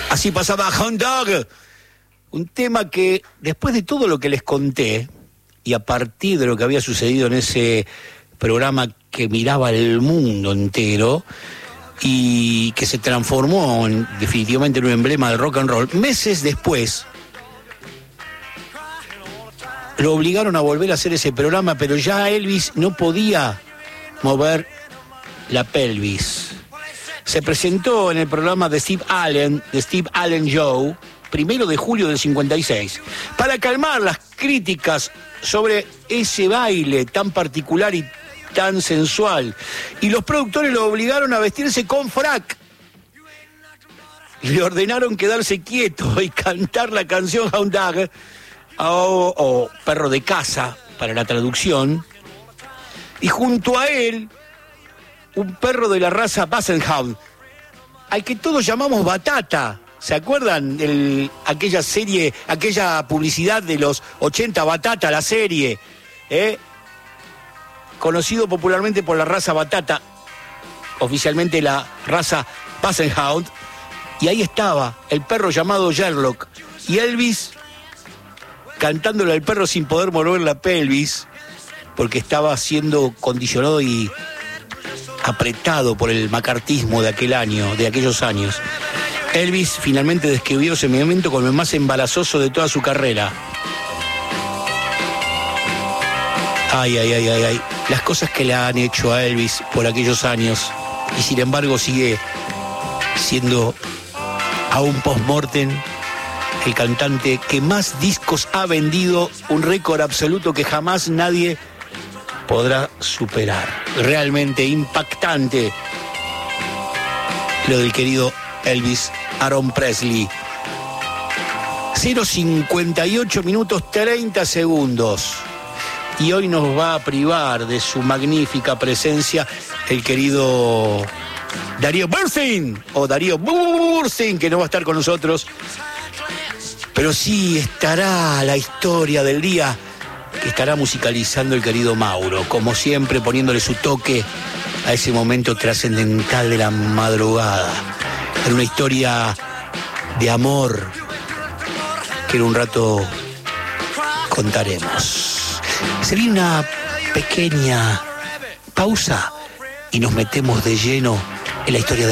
Así pasaba Hound Dog, un tema que después de todo lo que les conté y a partir de lo que había sucedido en ese programa que miraba el mundo entero y que se transformó definitivamente en un emblema del rock and roll, meses después lo obligaron a volver a hacer ese programa, pero ya Elvis no podía mover la pelvis. Se presentó en el programa de Steve Allen Show, 1 de julio del 56, para calmar las críticas sobre ese baile tan particular y tan sensual. Y los productores lo obligaron a vestirse con frac. Le ordenaron quedarse quieto y cantar la canción Hound Dog, o perro de casa, para la traducción. Y junto a él, un perro de la raza Basset Hound, al que todos llamamos Batata. ¿Se acuerdan de aquella serie, aquella publicidad de los 80, Batata, la serie? Conocido popularmente por la raza Batata, oficialmente la raza Basset Hound. Y ahí estaba el perro llamado Sherlock. Y Elvis cantándole al perro sin poder mover la pelvis, porque estaba siendo condicionado y apretado por el macartismo de aquellos años. Elvis finalmente describió ese momento como el más embarazoso de toda su carrera. Ay. Las cosas que le han hecho a Elvis por aquellos años, y sin embargo sigue siendo aún post-mortem el cantante que más discos ha vendido, un récord absoluto que jamás nadie podrá superar. Realmente impactante lo del querido Elvis Aaron Presley. 0:58 minutos 30 segundos. Y hoy nos va a privar de su magnífica presencia el querido Darío Bernstein, que no va a estar con nosotros. Pero sí estará la historia del día que estará musicalizando el querido Mauro, como siempre poniéndole su toque a ese momento trascendental de la madrugada. Era una historia de amor que en un rato contaremos. Se viene una pequeña pausa y nos metemos de lleno en la historia de